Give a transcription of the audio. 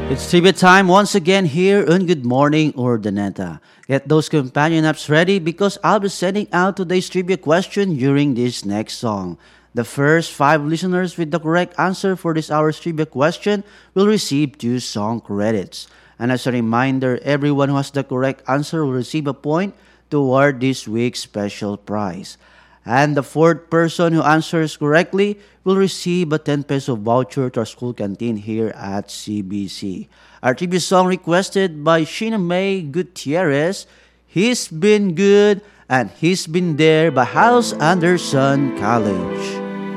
It's trivia time once again here on Good Morning Urdaneta. Get those companion apps ready because I'll be sending out today's trivia question during this next song. The first five listeners with the correct answer for this hour's trivia question will receive two song credits. And as a reminder, everyone who has the correct answer will receive a point toward this week's special prize. And the fourth person who answers correctly will receive a 10 peso voucher to our school canteen here at CBC. Our tribute song requested by Sheena May Gutierrez, He's Been Good and He's Been There by House Anderson College.